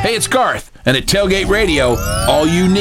Hey, it's Garth, and at Tailgate Radio, all you need